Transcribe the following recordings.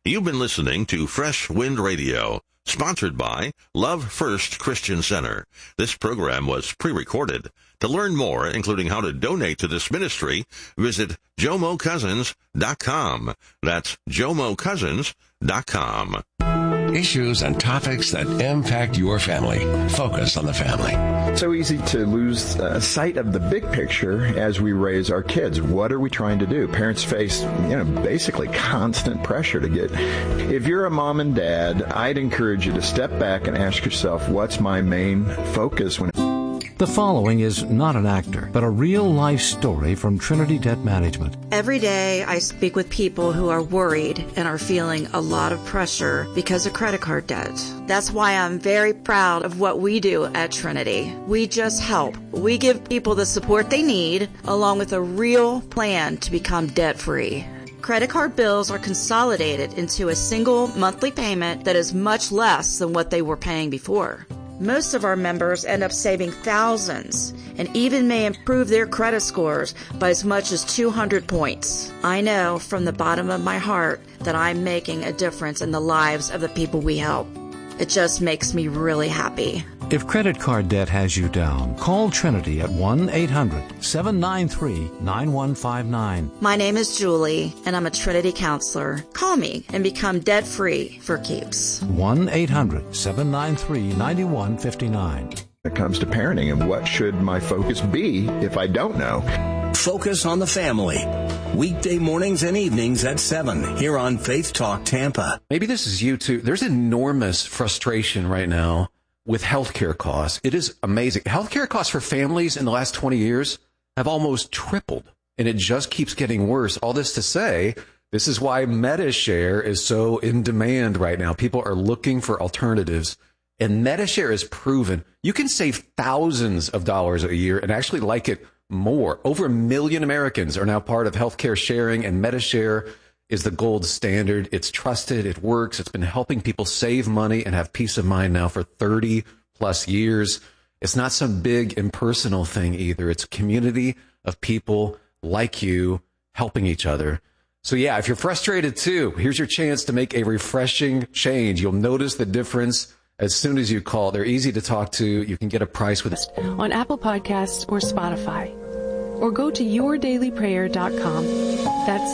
You've been listening to Fresh Wind Radio, sponsored by Love First Christian Center. This program was pre-recorded. To learn more, including how to donate to this ministry, visit JomoCousins.com. That's JomoCousins.com. Issues and topics that impact your family. Focus on the family. So easy to lose sight of the big picture as we raise our kids. What are we trying to do? Parents face, basically constant pressure to get. If you're a mom and dad, I'd encourage you to step back and ask yourself, what's my main focus when The following is not an actor, but a real-life story from Trinity Debt Management. Every day I speak with people who are worried and are feeling a lot of pressure because of credit card debt. That's why I'm very proud of what we do at Trinity. We just help. We give people the support they need, along with a real plan to become debt-free. Credit card bills are consolidated into a single monthly payment that is much less than what they were paying before. Most of our members end up saving thousands and even may improve their credit scores by as much as 200 points. I know from the bottom of my heart that I'm making a difference in the lives of the people we help. It just makes me really happy. If credit card debt has you down, call Trinity at 1-800-793-9159. My name is Julie, and I'm a Trinity counselor. Call me and become debt-free for keeps. 1-800-793-9159. it comes to parenting and what should my focus be if I don't know? Focus on the family. Weekday mornings and evenings at 7 here on Faith Talk Tampa. Maybe this is you too. There's enormous frustration right now with healthcare costs. It is amazing. Healthcare costs for families in the last 20 years have almost tripled, and it just keeps getting worse. All this to say, this is why MediShare is so in demand right now. People are looking for alternatives, and MediShare is proven you can save thousands of dollars a year and actually like it more. Over 1 million Americans are now part of healthcare sharing, and MediShare is the gold standard. It's trusted. It works. It's been helping people save money and have peace of mind now for 30 plus years. It's not some big impersonal thing either. It's a community of people like you helping each other. So yeah, if you're frustrated too, here's your chance to make a refreshing change. You'll notice the difference as soon as you call. They're easy to talk to. You can get a price with on Apple Podcasts or Spotify. Or go to yourdailyprayer.com. That's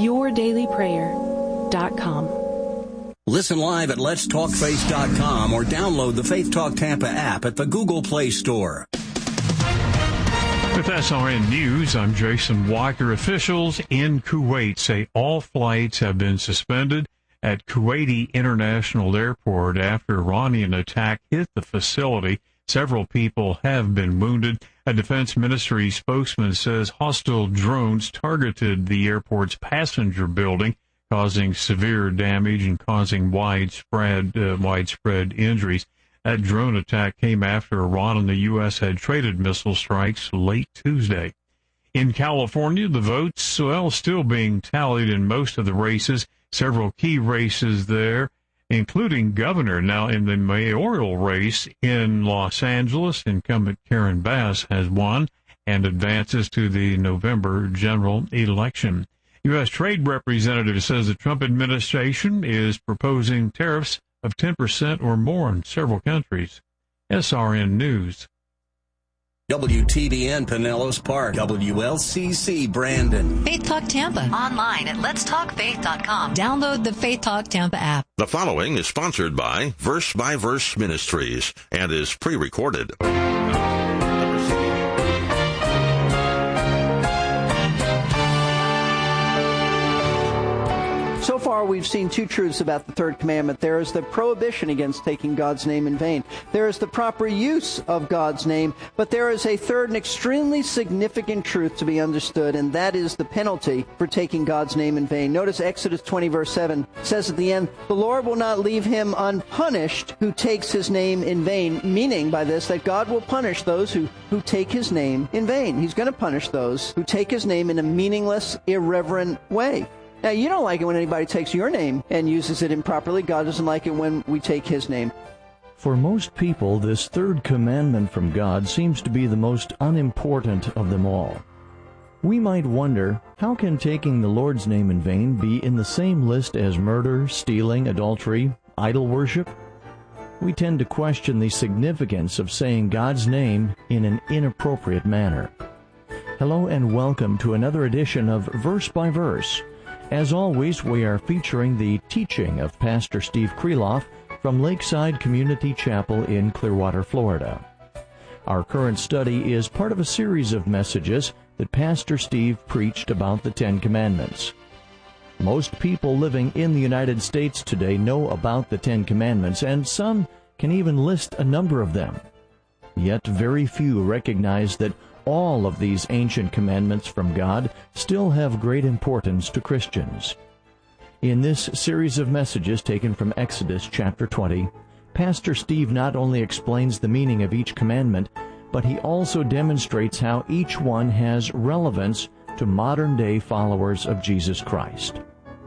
yourdailyprayer.com. Listen live at letstalkfaith.com or download the Faith Talk Tampa app at the Google Play Store. With SRN News, I'm Jason Walker. Officials in Kuwait say all flights have been suspended at Kuwaiti International Airport after Iranian attack hit the facility. Several people have been wounded. A defense ministry spokesman says hostile drones targeted the airport's passenger building, causing severe damage and causing widespread injuries. That drone attack came after Iran and the U.S. had traded missile strikes late Tuesday. In California, the votes, still being tallied in most of the races. Several key races there, including governor. Now in the mayoral race in Los Angeles, incumbent Karen Bass has won and advances to the November general election. U.S. Trade Representative says the Trump administration is proposing tariffs of 10% or more in several countries. SRN News. WTBN Pinellas Park, WLCC Brandon. Faith Talk Tampa. Online at letstalkfaith.com. Download the Faith Talk Tampa app. The following is sponsored by Verse Ministries and is pre-recorded. So far, we've seen two truths about the third commandment. There is the prohibition against taking God's name in vain. There is the proper use of God's name. But there is a third and extremely significant truth to be understood, and that is the penalty for taking God's name in vain. Notice Exodus 20, verse 7 says at the end, "The Lord will not leave him unpunished who takes his name in vain," meaning by this that God will punish those who take his name in vain. He's going to punish those who take his name in a meaningless, irreverent way. Now, you don't like it when anybody takes your name and uses it improperly. God doesn't like it when we take his name. For most people, this third commandment from God seems to be the most unimportant of them all. We might wonder, how can taking the Lord's name in vain be in the same list as murder, stealing, adultery, idol worship? We tend to question the significance of saying God's name in an inappropriate manner. Hello and welcome to another edition of Verse by Verse. As always, we are featuring the teaching of Pastor Steve Kreloff from Lakeside Community Chapel in Clearwater, Florida. Our current study is part of a series of messages that Pastor Steve preached about the Ten Commandments. Most people living in the United States today know about the Ten Commandments, and some can even list a number of them. Yet very few recognize that all of these ancient commandments from God still have great importance to Christians. In this series of messages taken from Exodus chapter 20, Pastor Steve not only explains the meaning of each commandment, but he also demonstrates how each one has relevance to modern-day followers of Jesus Christ.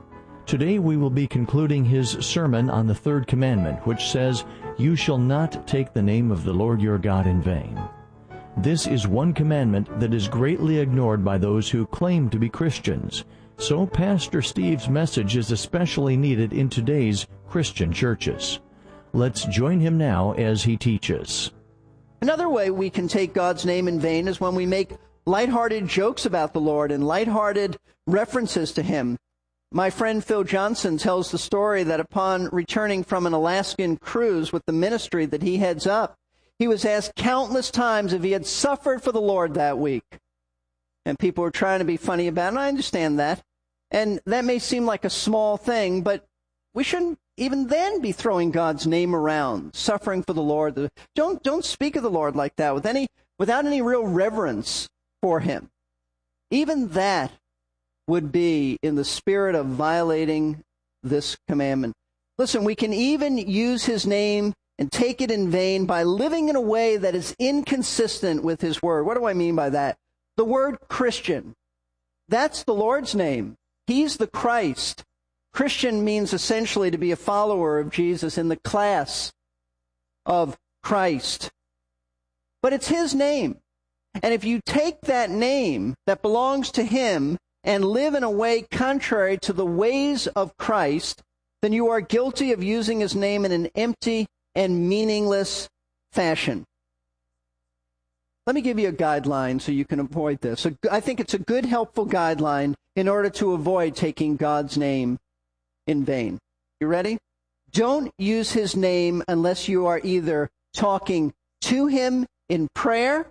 Today we will be concluding his sermon on the third commandment, which says, "You shall not take the name of the Lord your God in vain." This is one commandment that is greatly ignored by those who claim to be Christians, so Pastor Steve's message is especially needed in today's Christian churches. Let's join him now as he teaches. Another way we can take God's name in vain is when we make lighthearted jokes about the Lord and lighthearted references to Him. My friend Phil Johnson tells the story that upon returning from an Alaskan cruise with the ministry that he heads up, he was asked countless times if he had suffered for the Lord that week. And people were trying to be funny about it, and I understand that. And that may seem like a small thing, but we shouldn't even then be throwing God's name around, suffering for the Lord. Don't speak of the Lord like that without any real reverence for Him. Even that would be in the spirit of violating this commandment. Listen, we can even use His name and take it in vain by living in a way that is inconsistent with His word. What do I mean by that? The word Christian, that's the Lord's name. He's the Christ. Christian means essentially to be a follower of Jesus in the class of Christ. But it's His name. And if you take that name that belongs to Him and live in a way contrary to the ways of Christ, then you are guilty of using His name in an empty and meaningless fashion. Let me give you a guideline so you can avoid this. I think it's a good, helpful guideline in order to avoid taking God's name in vain. You ready? Don't use His name unless you are either talking to Him in prayer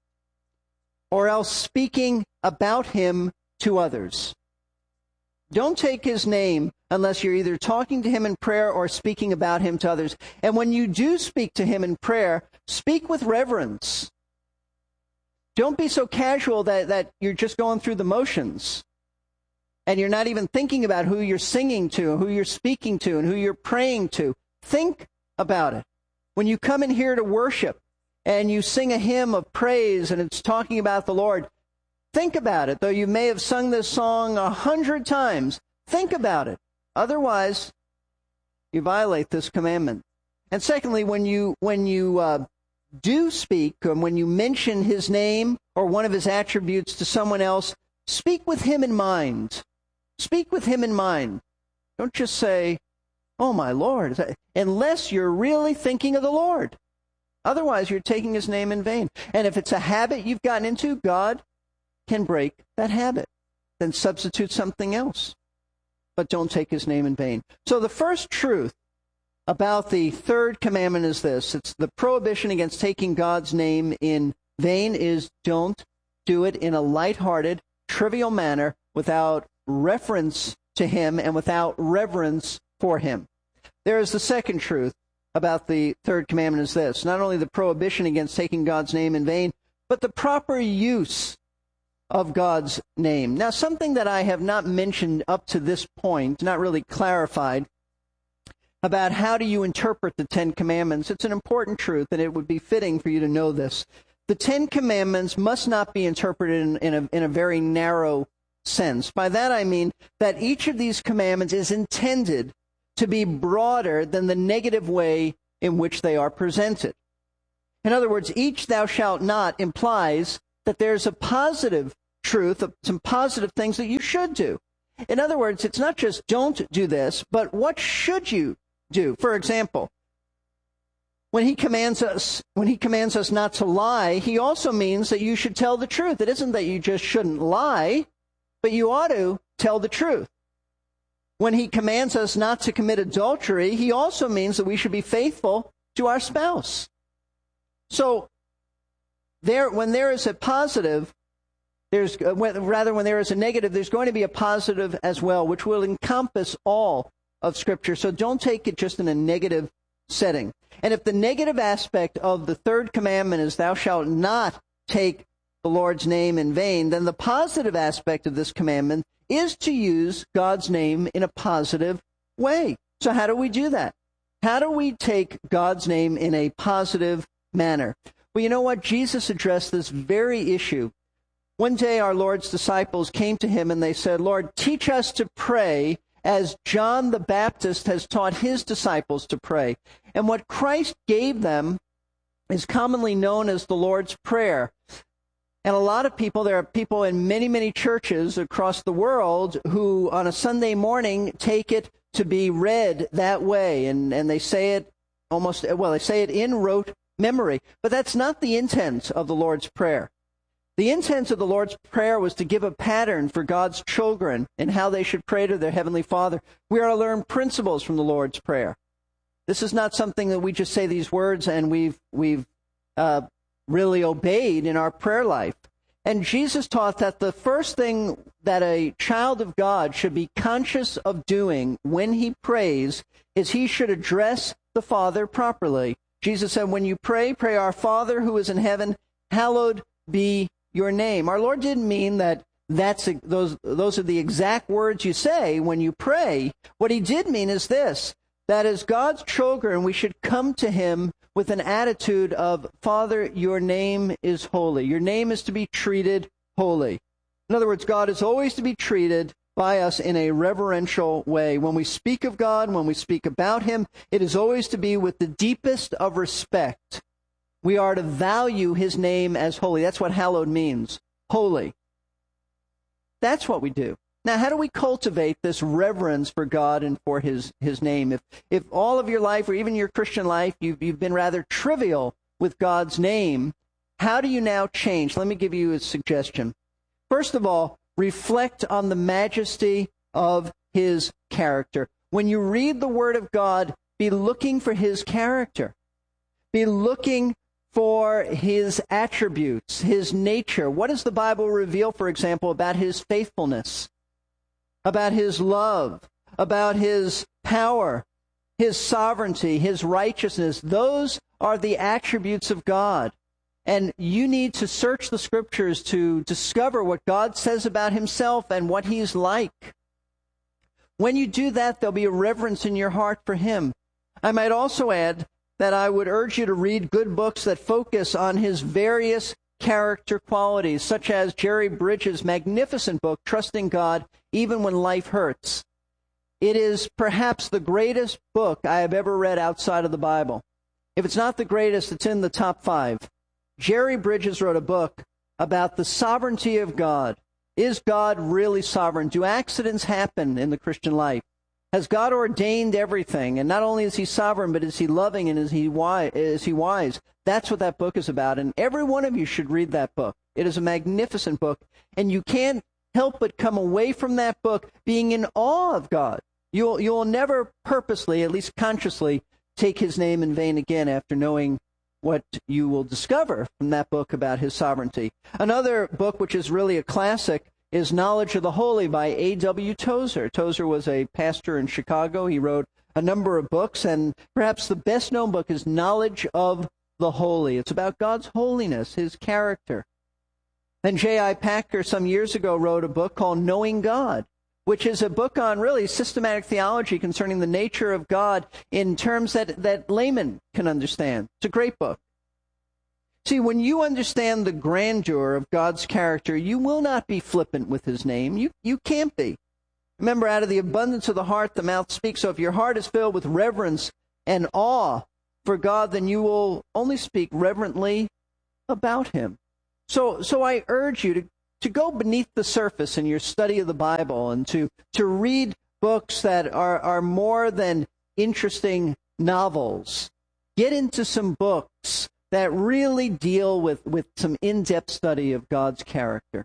or else speaking about Him to others. Don't take His name unless you're either talking to Him in prayer or speaking about Him to others. And when you do speak to Him in prayer, speak with reverence. Don't be so casual that you're just going through the motions. And you're not even thinking about who you're singing to, who you're speaking to, and who you're praying to. Think about it. When you come in here to worship and you sing a hymn of praise and it's talking about the Lord, think about it. Though you may have sung this song 100 times, think about it. Otherwise, you violate this commandment. And secondly, when you do speak, and when you mention His name or one of His attributes to someone else, speak with Him in mind. Speak with Him in mind. Don't just say, "Oh, my Lord," unless you're really thinking of the Lord. Otherwise, you're taking His name in vain. And if it's a habit you've gotten into, God can break that habit. Then substitute something else. But don't take His name in vain. So the first truth about the third commandment is this. It's the prohibition against taking God's name in vain is don't do it in a lighthearted, trivial manner without reference to Him and without reverence for Him. There is the second truth about the third commandment is this. Not only the prohibition against taking God's name in vain, but the proper use of God's name. Now, something that I have not mentioned up to this point, not really clarified, about how do you interpret the Ten Commandments. It's an important truth, and it would be fitting for you to know this. The Ten Commandments must not be interpreted in a very narrow sense. By that I mean that each of these commandments is intended to be broader than the negative way in which they are presented. In other words, each "thou shalt not" implies that there's a positive truth, some positive things that you should do. In other words, it's not just don't do this, but what should you do? For example, when he commands us not to lie, he also means that you should tell the truth. It isn't that you just shouldn't lie, but you ought to tell the truth. When he commands us not to commit adultery, he also means that we should be faithful to our spouse. So, when there is a positive, when there is a negative, there's going to be a positive as well, which will encompass all of Scripture. So don't take it just in a negative setting. And if the negative aspect of the third commandment is thou shalt not take the Lord's name in vain, then the positive aspect of this commandment is to use God's name in a positive way. So how do we do that? How do we take God's name in a positive manner? Well, you know what? Jesus addressed this very issue. One day our Lord's disciples came to him and they said, Lord, teach us to pray as John the Baptist has taught his disciples to pray. And what Christ gave them is commonly known as the Lord's Prayer. And a lot of people, there are people in many, many churches across the world who on a Sunday morning take it to be read that way. And they say it they say it in rote memory. But that's not the intent of the Lord's Prayer. The intent of the Lord's Prayer was to give a pattern for God's children and how they should pray to their Heavenly Father. We are to learn principles from the Lord's Prayer. This is not something that we just say these words and we've really obeyed in our prayer life. And Jesus taught that the first thing that a child of God should be conscious of doing when he prays is he should address the Father properly. Jesus said, when you pray, pray our Father who is in heaven, hallowed be your name. Our Lord didn't mean that those are the exact words you say when you pray. What he did mean is this, that as God's children, we should come to him with an attitude of, Father, your name is holy. Your name is to be treated holy. In other words, God is always to be treated by us in a reverential way. When we speak of God, when we speak about him, it is always to be with the deepest of respect. We are to value his name as holy. That's what hallowed means, holy. That's what we do. Now, how do we cultivate this reverence for God and for his name? If all of your life, or even your Christian life, you've been rather trivial with God's name, how do you now change? Let me give you a suggestion. First of all, reflect on the majesty of his character. When you read the Word of God, be looking for his character. Be looking for his attributes, his nature. What does the Bible reveal, for example, about his faithfulness, about his love, about his power, his sovereignty, his righteousness? Those are the attributes of God. And you need to search the Scriptures to discover what God says about himself and what he's like. When you do that, there'll be a reverence in your heart for him. I might also add that I would urge you to read good books that focus on his various character qualities, such as Jerry Bridges' magnificent book, Trusting God Even When Life Hurts. It is perhaps the greatest book I have ever read outside of the Bible. If it's not the greatest, it's in the top 5. Jerry Bridges wrote a book about the sovereignty of God. Is God really sovereign? Do accidents happen in the Christian life? Has God ordained everything? And not only is he sovereign, but is he loving and is he wise? That's what that book is about. And every one of you should read that book. It is a magnificent book. And you can't help but come away from that book being in awe of God. You'll never purposely, at least consciously, take his name in vain again after knowing what you will discover from that book about his sovereignty. Another book which is really a classic is Knowledge of the Holy by A.W. Tozer. Tozer was a pastor in Chicago. He wrote a number of books, and perhaps the best-known book is Knowledge of the Holy. It's about God's holiness, his character. And J.I. Packer some years ago wrote a book called Knowing God, which is a book on really systematic theology concerning the nature of God in terms that laymen can understand. It's a great book. See, when you understand the grandeur of God's character, you will not be flippant with his name. You can't be. Remember, out of the abundance of the heart, the mouth speaks. So if your heart is filled with reverence and awe for God, then you will only speak reverently about him. So I urge you go beneath the surface in your study of the Bible and to read books that are more than interesting novels. Get into some books that really deal with some in-depth study of God's character.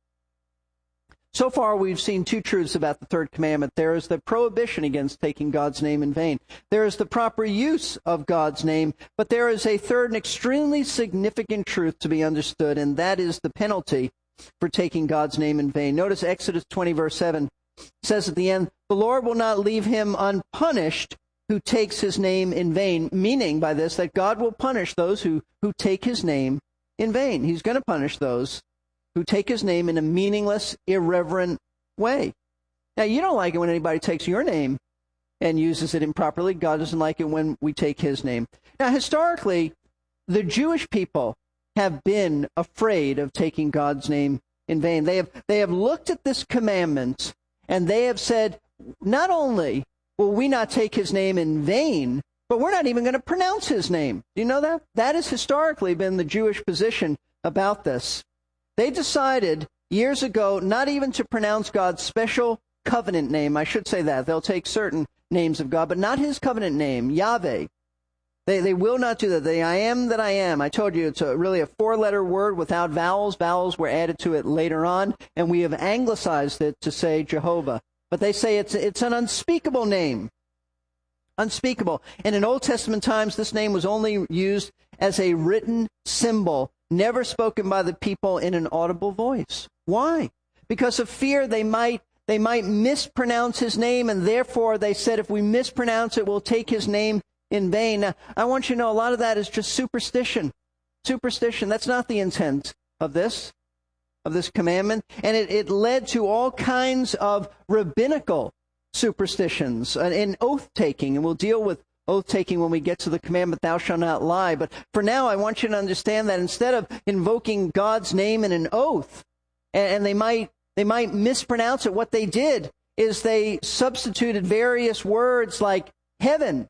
So far, we've seen two truths about the third commandment. There is the prohibition against taking God's name in vain. There is the proper use of God's name, but there is a third and extremely significant truth to be understood, and that is the penalty for taking God's name in vain. Notice Exodus 20, verse 7 says at the end, "The Lord will not leave him unpunished who takes his name in vain," meaning by this that God will punish those who take his name in vain. He's going to punish those who take his name in a meaningless, irreverent way. Now, you don't like it when anybody takes your name and uses it improperly. God doesn't like it when we take his name. Now, historically, the Jewish people have been afraid of taking God's name in vain. They have looked at this commandment and they have said, not only will we not take his name in vain, but we're not even going to pronounce his name. Do you know that? That has historically been the Jewish position about this. They decided years ago not even to pronounce God's special covenant name. I should say that. They'll take certain names of God, but not his covenant name, Yahweh. They will not do that. The I am that I am. I told you it's really a four-letter word without vowels. Vowels were added to it later on, and we have anglicized it to say Jehovah. But they say it's an unspeakable name. Unspeakable. And in Old Testament times, this name was only used as a written symbol, never spoken by the people in an audible voice. Why? Because of fear they might mispronounce his name, and therefore they said if we mispronounce it, we'll take his name in vain. Now, I want you to know a lot of that is just superstition. Superstition. That's not the intent of this commandment. And it led to all kinds of rabbinical superstitions and oath-taking. And we'll deal with oath-taking when we get to the commandment, thou shalt not lie. But for now, I want you to understand that instead of invoking God's name in an oath, and they might mispronounce it, what they did is they substituted various words like heaven,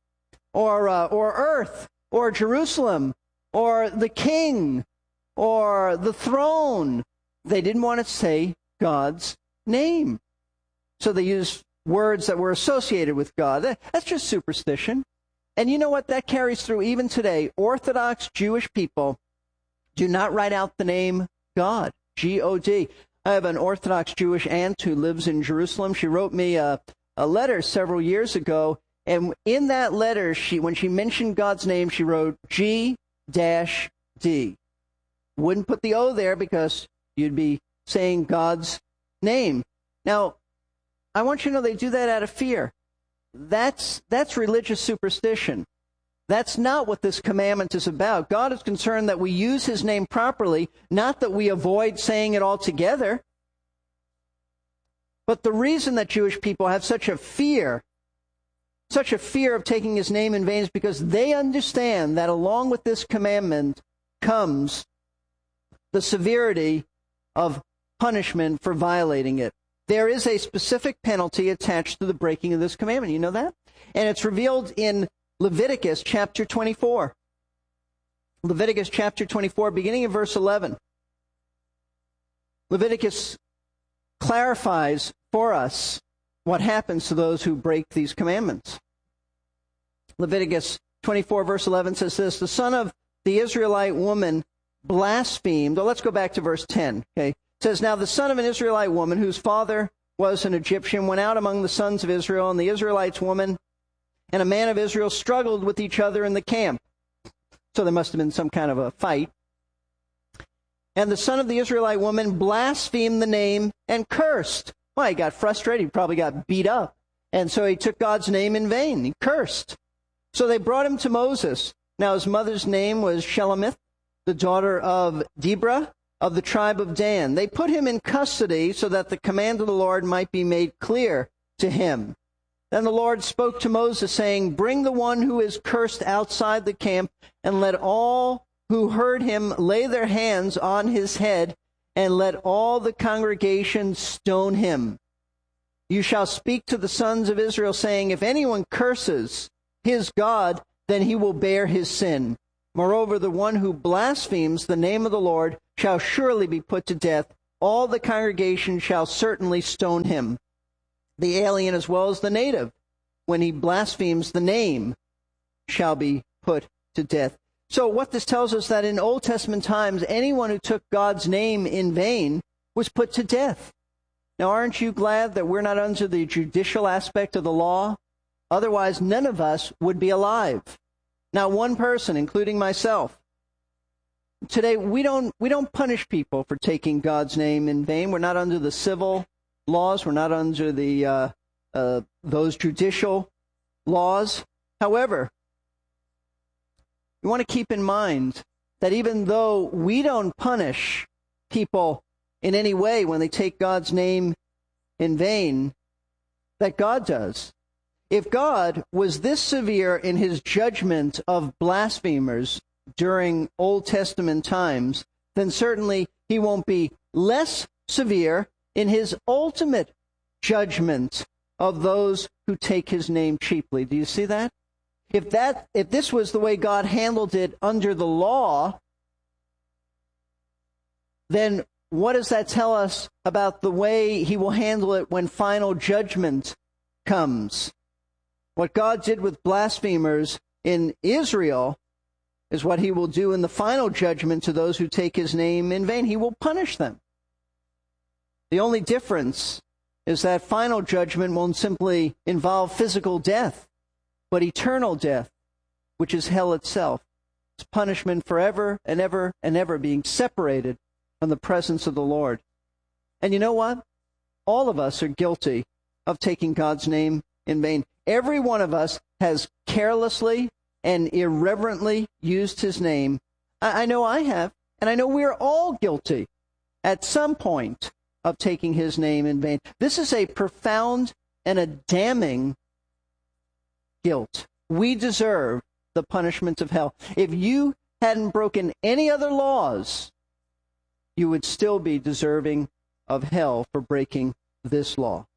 or earth, or Jerusalem, or the king, or the throne. They didn't want to say God's name. So they used words that were associated with God. That's just superstition. And you know what? That carries through even today. Orthodox Jewish people do not write out the name God, G-O-D. I have an Orthodox Jewish aunt who lives in Jerusalem. She wrote me a letter several years ago, and in that letter, when she mentioned God's name, she wrote G-D. Wouldn't put the O there because you'd be saying God's name. Now, I want you to know they do that out of fear. That's religious superstition. That's not what this commandment is about. God is concerned that we use his name properly, not that we avoid saying it altogether. But the reason that Jewish people have such a fear of taking his name in vain is because they understand that along with this commandment comes the severity of punishment for violating it. There is a specific penalty attached to the breaking of this commandment. You know that? And it's revealed in Leviticus chapter 24. Leviticus chapter 24, beginning in verse 11. Leviticus clarifies for us what happens to those who break these commandments. Leviticus 24, verse 11 says this, the son of the Israelite woman blasphemed. Well, let's go back to verse 10. Okay. It says, now the son of an Israelite woman, whose father was an Egyptian, went out among the sons of Israel, and the Israelites woman and a man of Israel struggled with each other in the camp. So there must have been some kind of a fight. And the son of the Israelite woman blasphemed the name and cursed. Well, he got frustrated. He probably got beat up. And so he took God's name in vain. He cursed. So they brought him to Moses. Now his mother's name was Shelemith, the daughter of Deborah of the tribe of Dan. They put him in custody so that the command of the Lord might be made clear to him. Then the Lord spoke to Moses, saying, bring the one who is cursed outside the camp, and let all who heard him lay their hands on his head, and let all the congregation stone him. You shall speak to the sons of Israel, saying, if anyone curses his God, then he will bear his sin. Moreover, the one who blasphemes the name of the Lord shall surely be put to death. all the congregation shall certainly stone him, the alien as well as the native, when he blasphemes the name, shall be put to death. So what this tells us that in Old Testament times, anyone who took God's name in vain was put to death. Now, aren't you glad that we're not under the judicial aspect of the law? Otherwise, none of us would be alive. Not one person, including myself. Today, we don't punish people for taking God's name in vain. We're not under the civil laws. We're not under the those judicial laws. However, you want to keep in mind that even though we don't punish people in any way when they take God's name in vain, that God does. If God was this severe in his judgment of blasphemers during Old Testament times, then certainly he won't be less severe in his ultimate judgment of those who take his name cheaply. Do you see that? If this was the way God handled it under the law, then what does that tell us about the way he will handle it when final judgment comes? What God did with blasphemers in Israel is what he will do in the final judgment to those who take his name in vain. He will punish them. The only difference is that final judgment won't simply involve physical death, but eternal death, which is hell itself. It's punishment forever and ever and ever, being separated from the presence of the Lord. And you know what? All of us are guilty of taking God's name in vain. Every one of us has carelessly and irreverently used his name. I know I have, and I know we're all guilty at some point of taking his name in vain. This is a profound and a damning guilt. We deserve the punishment of hell. If you hadn't broken any other laws, you would still be deserving of hell for breaking this law.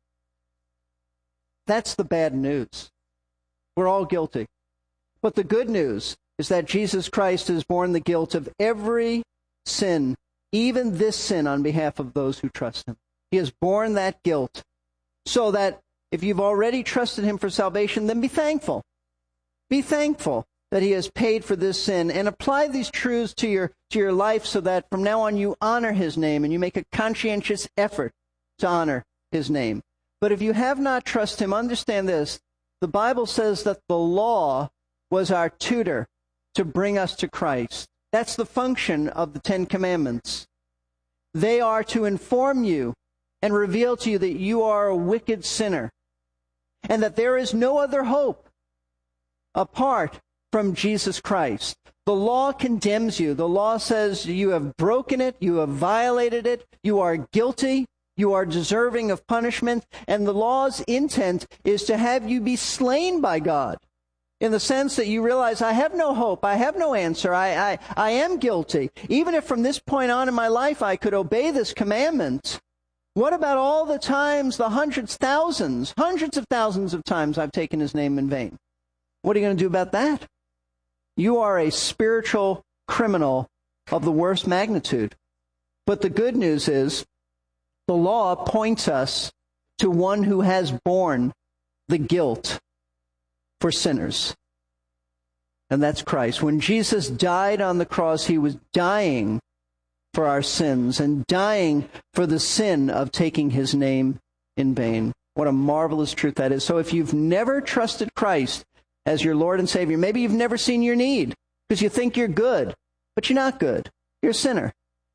That's the bad news. We're all guilty. But the good news is that Jesus Christ has borne the guilt of every sin, even this sin, on behalf of those who trust him. He has borne that guilt, so that if you've already trusted him for salvation, then be thankful. Be thankful that he has paid for this sin, and apply these truths to your life so that from now on you honor his name and you make a conscientious effort to honor his name. But if you have not trusted him, understand this. The Bible says that the law was our tutor to bring us to Christ. That's the function of the Ten Commandments. They are to inform you and reveal to you that you are a wicked sinner and that there is no other hope apart from Jesus Christ. The law condemns you. The law says you have broken it, you have violated it, you are guilty, you are deserving of punishment, and the law's intent is to have you be slain by God, in the sense that you realize, I have no hope, I have no answer, I am guilty. Even if from this point on in my life I could obey this commandment, what about all the times, the hundreds of thousands of times I've taken his name in vain? What are you going to do about that? You are a spiritual criminal of the worst magnitude. But the good news is, the law points us to one who has borne the guilt for sinners. And that's Christ. When Jesus died on the cross, he was dying for our sins and dying for the sin of taking his name in vain. What a marvelous truth that is. So if you've never trusted Christ as your Lord and Savior, maybe you've never seen your need because you think you're good, but you're not good. You're a sinner.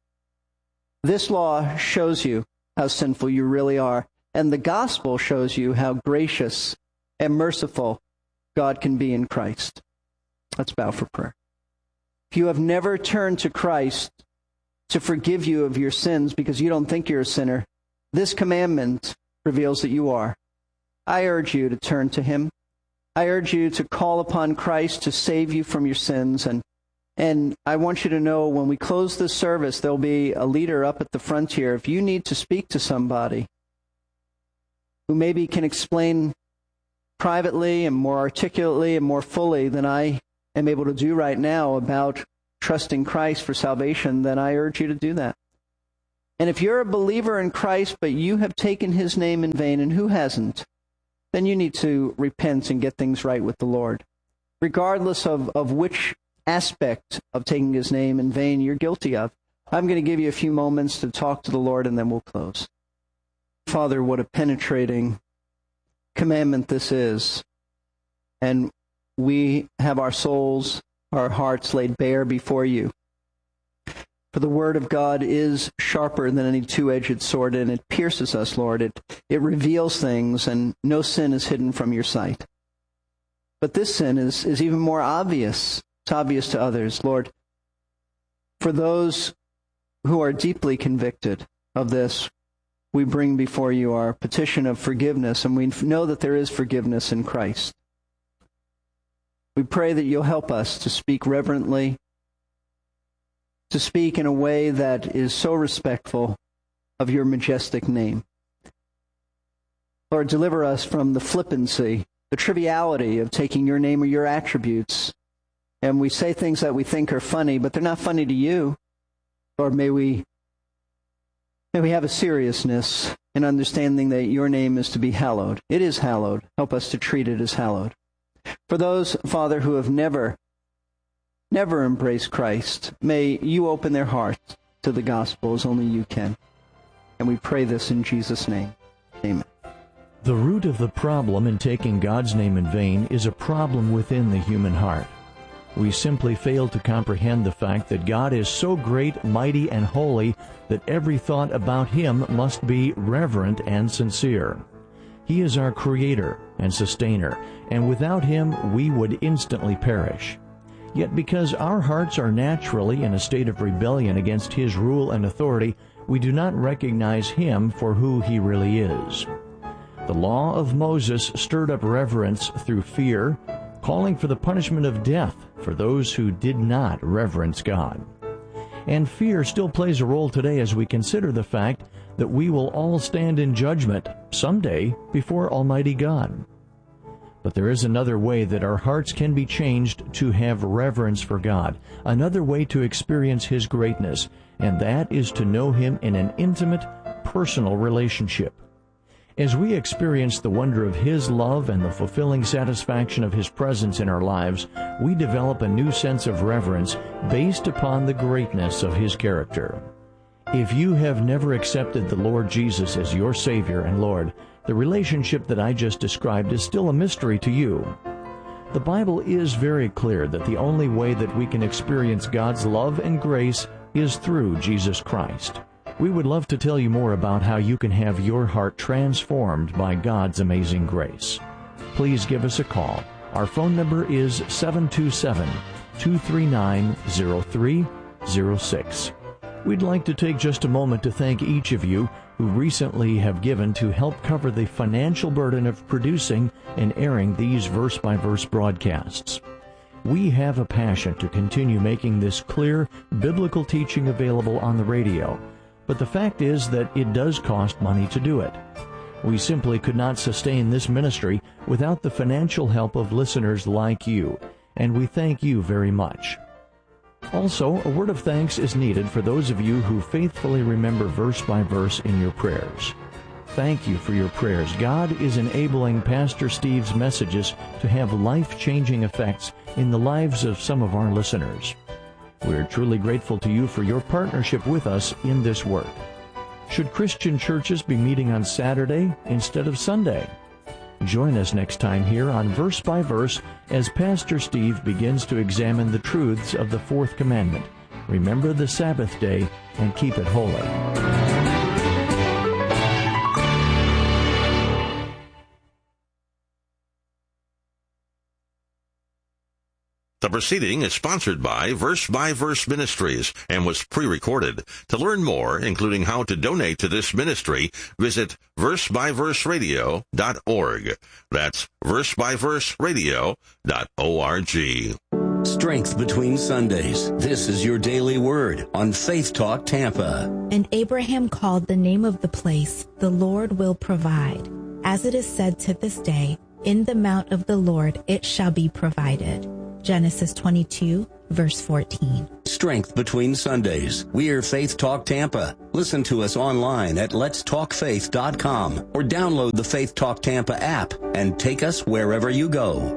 This law shows you how sinful you really are. And the gospel shows you how gracious and merciful God can be in Christ. Let's bow for prayer. If you have never turned to Christ to forgive you of your sins because you don't think you're a sinner, this commandment reveals that you are. I urge you to turn to him. I urge you to call upon Christ to save you from your sins. And I want you to know, when we close this service, there'll be a leader up at the front here. If you need to speak to somebody who maybe can explain privately and more articulately and more fully than I am able to do right now about trusting Christ for salvation, then I urge you to do that. And if you're a believer in Christ, but you have taken his name in vain, and who hasn't, then you need to repent and get things right with the Lord. Regardless of which aspect of taking his name in vain you're guilty of. I'm going to give you a few moments to talk to the Lord, and then we'll close. Father, what a penetrating commandment this is. And we have our souls, our hearts laid bare before you. For the Word of God is sharper than any two-edged sword, and it pierces us, Lord. It reveals things, and no sin is hidden from your sight. But this sin is even more obvious. It's obvious to others, Lord. For those who are deeply convicted of this, we bring before you our petition of forgiveness, and we know that there is forgiveness in Christ. We pray that you'll help us to speak reverently, to speak in a way that is so respectful of your majestic name. Lord, deliver us from the flippancy, the triviality of taking your name or your attributes. And we say things that we think are funny, but they're not funny to you. Lord, may we have a seriousness in understanding that your name is to be hallowed. It is hallowed. Help us to treat it as hallowed. For those, Father, who have never embraced Christ, may you open their hearts to the gospel as only you can. And we pray this in Jesus' name. Amen. The root of the problem in taking God's name in vain is a problem within the human heart. We simply fail to comprehend the fact that God is so great, mighty, and holy that every thought about him must be reverent and sincere. He is our creator and sustainer, and without him we would instantly perish. Yet because our hearts are naturally in a state of rebellion against his rule and authority, we do not recognize him for who he really is. The law of Moses stirred up reverence through fear, calling for the punishment of death for those who did not reverence God. And fear still plays a role today as we consider the fact that we will all stand in judgment someday before Almighty God. But there is another way that our hearts can be changed to have reverence for God, another way to experience his greatness, and that is to know him in an intimate, personal relationship. As we experience the wonder of his love and the fulfilling satisfaction of his presence in our lives, we develop a new sense of reverence based upon the greatness of his character. If you have never accepted the Lord Jesus as your Savior and Lord, the relationship that I just described is still a mystery to you. The Bible is very clear that the only way that we can experience God's love and grace is through Jesus Christ. We would love to tell you more about how you can have your heart transformed by God's amazing grace. Please give us a call. Our phone number is 727-239-0306. We'd like to take just a moment to thank each of you who recently have given to help cover the financial burden of producing and airing these verse-by-verse broadcasts. We have a passion to continue making this clear biblical teaching available on the radio, but the fact is that it does cost money to do it. We simply could not sustain this ministry without the financial help of listeners like you, and we thank you very much. Also, a word of thanks is needed for those of you who faithfully remember verse by verse in your prayers. Thank you for your prayers. God is enabling Pastor Steve's messages to have life-changing effects in the lives of some of our listeners. We're truly grateful to you for your partnership with us in this work. Should Christian churches be meeting on Saturday instead of Sunday? Join us next time here on Verse by Verse as Pastor Steve begins to examine the truths of the fourth commandment. Remember the Sabbath day and keep it holy. The proceeding is sponsored by Verse Ministries and was pre-recorded. To learn more, including how to donate to this ministry, visit versebyverseradio.org. That's versebyverseradio.org. Strength between Sundays. This is your daily word on Faith Talk Tampa. And Abraham called the name of the place, "The Lord will provide." As it is said to this day, "In the mount of the Lord it shall be provided." Genesis 22, verse 14. Strength between Sundays. We're Faith Talk Tampa. Listen to us online at letstalkfaith.com or download the Faith Talk Tampa app and take us wherever you go.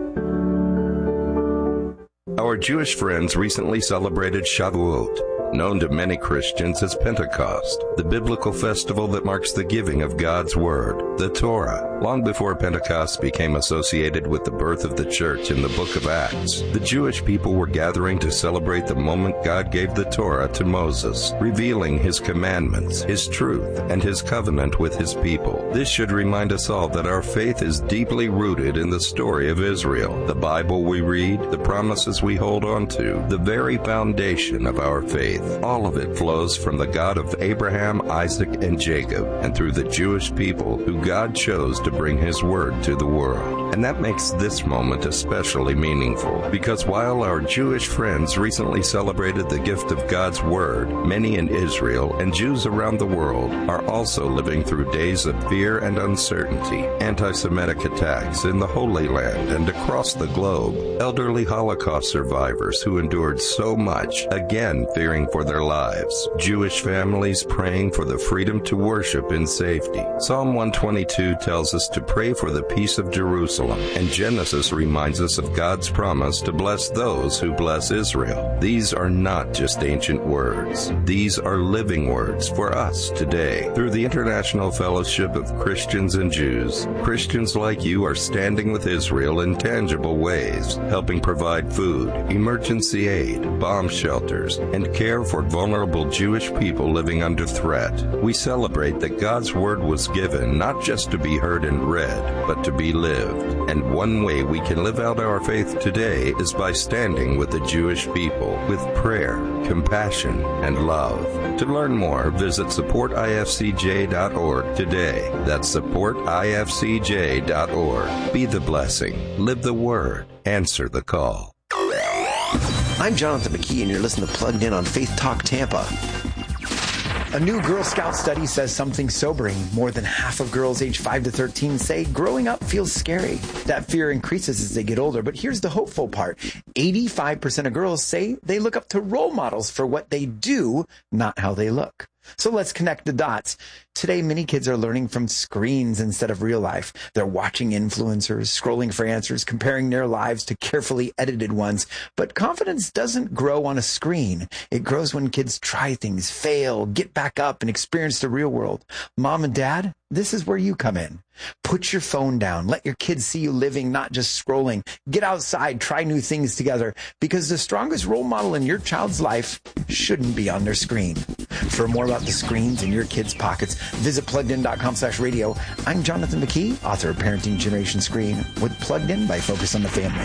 Our Jewish friends recently celebrated Shavuot, known to many Christians as Pentecost, the biblical festival that marks the giving of God's Word, the Torah. Long before Pentecost became associated with the birth of the church in the book of Acts, the Jewish people were gathering to celebrate the moment God gave the Torah to Moses, revealing his commandments, his truth, and his covenant with his people. This should remind us all that our faith is deeply rooted in the story of Israel, the Bible we read, the promises we hold on to, the very foundation of our faith. All of it flows from the God of Abraham, Isaac, and Jacob, and through the Jewish people who God chose to bring his word to the world. And that makes this moment especially meaningful, because while our Jewish friends recently celebrated the gift of God's word, many in Israel and Jews around the world are also living through days of fear and uncertainty, anti-Semitic attacks in the Holy Land and across the globe, elderly Holocaust survivors who endured so much, again fearing for their lives, Jewish families praying for the freedom to worship in safety. Psalm 122 tells us to pray for the peace of Jerusalem, and Genesis reminds us of God's promise to bless those who bless Israel. These are not just ancient words. These are living words for us today. Through the International Fellowship of Christians and Jews, Christians like you are standing with Israel in tangible ways, helping provide food, emergency aid, bomb shelters, and care for vulnerable Jewish people living under threat. We celebrate that God's word was given not just to be heard and read, but to be lived. And one way we can live out our faith today is by standing with the Jewish people with prayer, compassion, and love. To learn more, visit supportifcj.org today. That's supportifcj.org. Be the blessing. Live the word. Answer the call. I'm Jonathan McKee, and you're listening to Plugged In on Faith Talk Tampa. A new Girl Scout study says something sobering. More than half of girls aged 5 to 13 say growing up feels scary. That fear increases as they get older, but here's the hopeful part. 85% of girls say they look up to role models for what they do, not how they look. So let's connect the dots. Today, many kids are learning from screens instead of real life. They're watching influencers, scrolling for answers, comparing their lives to carefully edited ones. But confidence doesn't grow on a screen. It grows when kids try things, fail, get back up, and experience the real world. Mom and Dad, this is where you come in. Put your phone down. Let your kids see you living, not just scrolling. Get outside, try new things together, because the strongest role model in your child's life shouldn't be on their screen. For more about the screens in your kids' pockets, visit pluggedin.com/radio. I'm Jonathan McKee, author of Parenting Generation Screen, with Plugged In by Focus on the Family.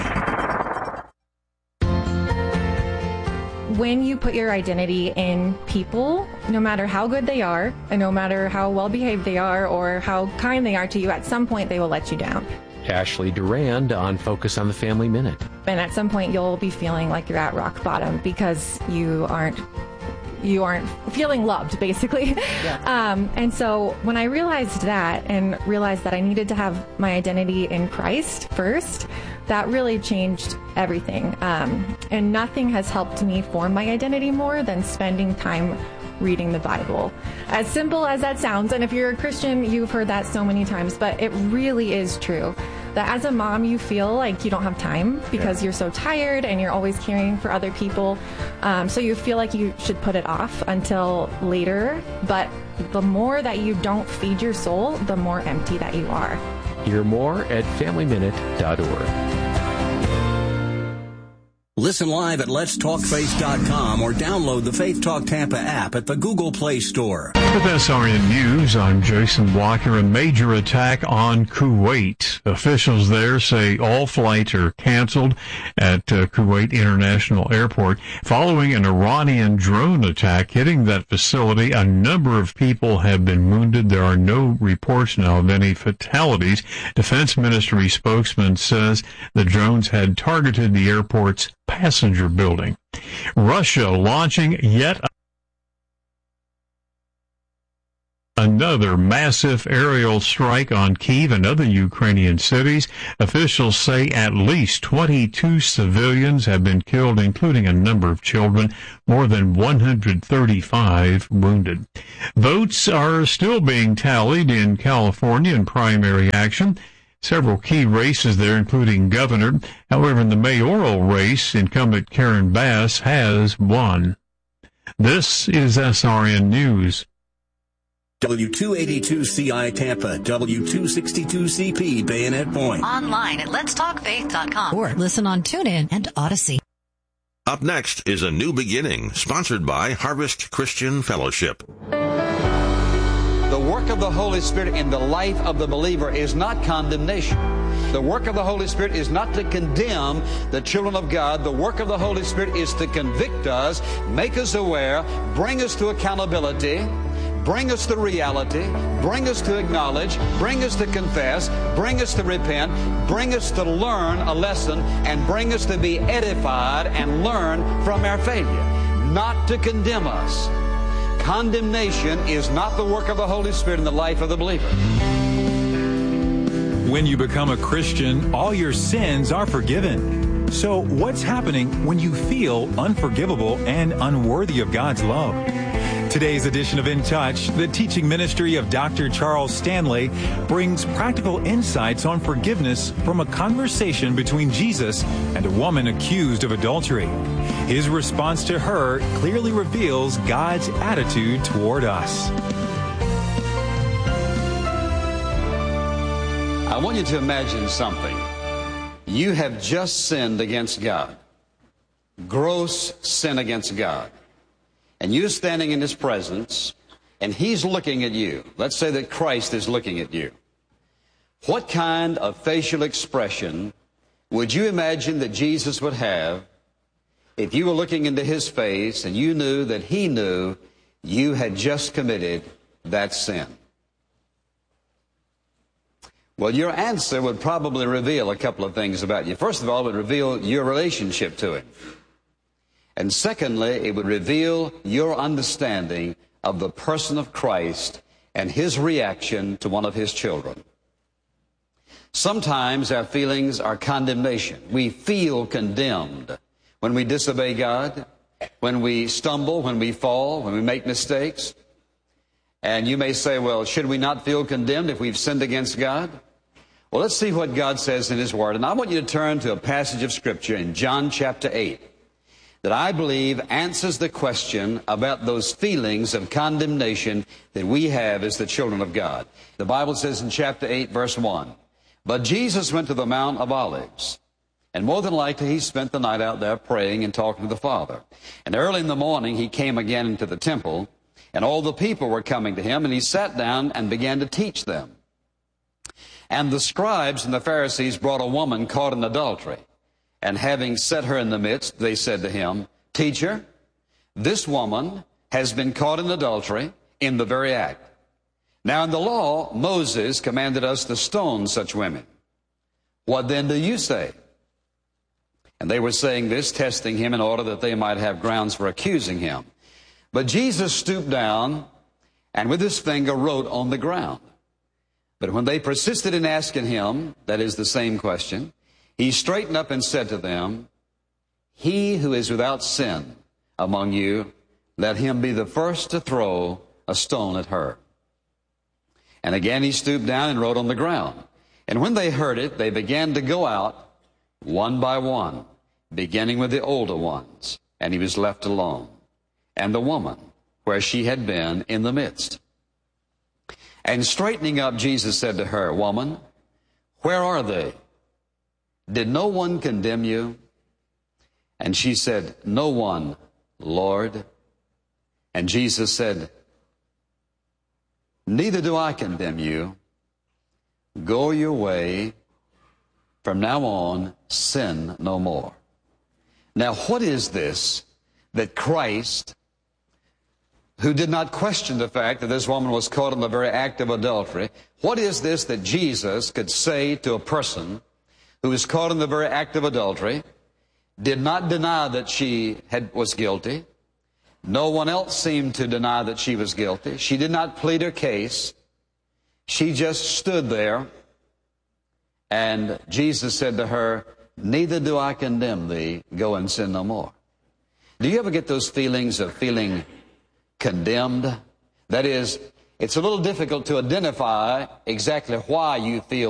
When you put your identity in people, no matter how good they are, and no matter how well behaved they are or how kind they are to you, at some point they will let you down. Ashley Durand on Focus on the Family Minute. And at some point you'll be feeling like you're at rock bottom because you aren't feeling loved, basically. Yeah. And so when I realized that and realized that I needed to have my identity in Christ first, that really changed everything. And nothing has helped me form my identity more than spending time reading the Bible. As simple as that sounds, and if you're a Christian, you've heard that so many times, but it really is true. That as a mom, you feel like you don't have time because you're so tired and you're always caring for other people. So you feel like you should put it off until later. But the more that you don't feed your soul, the more empty that you are. Hear more at FamilyMinute.org. Listen live at letstalkfaith.com or download the Faith Talk Tampa app at the Google Play Store. With SRN News, I'm Jason Walker. A major attack on Kuwait. Officials there say all flights are canceled at Kuwait International Airport following an Iranian drone attack hitting that facility. A number of people have been wounded. There are no reports now of any fatalities. Defense Ministry spokesman says the drones had targeted the airport's passenger building. Russia launching yet another another massive aerial strike on Kyiv and other Ukrainian cities. Officials say at least 22 civilians have been killed, including a number of children, more than 135 wounded. Votes are still being tallied in California in primary action. Several key races there, including governor. However, in the mayoral race, incumbent Karen Bass has won. This is SRN News. W282CI Tampa, W262CP Bayonet Point. Online at letstalkfaith.com or listen on TuneIn and Odyssey. Up next is A New Beginning, sponsored by Harvest Christian Fellowship. The work of the Holy Spirit in the life of the believer is not condemnation. The work of the Holy Spirit is not to condemn the children of God. The work of the Holy Spirit is to convict us, make us aware, bring us to accountability, bring us to reality, bring us to acknowledge, bring us to confess, bring us to repent, bring us to learn a lesson, and bring us to be edified and learn from our failure, not to condemn us. Condemnation is not the work of the Holy Spirit in the life of the believer. When you become a Christian, all your sins are forgiven. So what's happening when you feel unforgivable and unworthy of God's love? Today's edition of In Touch, the teaching ministry of Dr. Charles Stanley, brings practical insights on forgiveness from a conversation between Jesus and a woman accused of adultery. His response to her clearly reveals God's attitude toward us. I want you to imagine something. You have just sinned against God. Gross sin against God. And you're standing in His presence, and He's looking at you. Let's say that Christ is looking at you. What kind of facial expression would you imagine that Jesus would have if you were looking into His face and you knew that He knew you had just committed that sin? Well, your answer would probably reveal a couple of things about you. First of all, it would reveal your relationship to Him. And secondly, it would reveal your understanding of the person of Christ and His reaction to one of His children. Sometimes our feelings are condemnation. We feel condemned when we disobey God, when we stumble, when we fall, when we make mistakes. And you may say, well, should we not feel condemned if we've sinned against God? Well, let's see what God says in His Word. And I want you to turn to a passage of Scripture in John chapter 8 that I believe answers the question about those feelings of condemnation that we have as the children of God. The Bible says in chapter 8, verse 1, "But Jesus went to the Mount of Olives, and more than likely He spent the night out there praying and talking to the Father. And early in the morning He came again into the temple, and all the people were coming to Him, and He sat down and began to teach them. And the scribes and the Pharisees brought a woman caught in adultery. And having set her in the midst, they said to Him, Teacher, this woman has been caught in adultery in the very act. Now in the law, Moses commanded us to stone such women. What then do you say?" And they were saying this, testing Him in order that they might have grounds for accusing Him. But Jesus stooped down and with His finger wrote on the ground. But when they persisted in asking Him, that is the same question, He straightened up and said to them, "He who is without sin among you, let him be the first to throw a stone at her." And again He stooped down and wrote on the ground. And when they heard it, they began to go out one by one, beginning with the older ones. And He was left alone, and the woman where she had been in the midst. And straightening up, Jesus said to her, "Woman, where are they? Did no one condemn you?" And she said, "No one, Lord." And Jesus said, "Neither do I condemn you. Go your way. From now on, sin no more." Now, what is this that Christ, who did not question the fact that this woman was caught in the very act of adultery, what is this that Jesus could say to a person who was caught in the very act of adultery, did not deny that she was guilty, No one else seemed to deny that she was guilty. She did not plead her case. She just stood there, and Jesus said to her, "Neither do I condemn thee. Go and sin no more." Do you ever get those feelings of feeling condemned? That is, it's a little difficult to identify exactly why you feel